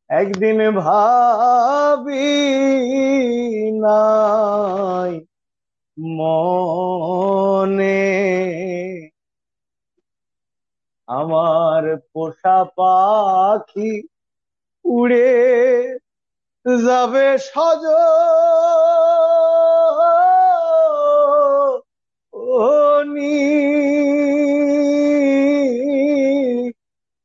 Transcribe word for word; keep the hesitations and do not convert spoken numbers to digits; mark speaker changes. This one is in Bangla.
Speaker 1: একদিন ভাবি নাই মনে আমার পোষা পাখি উড়ে যাবে সজনী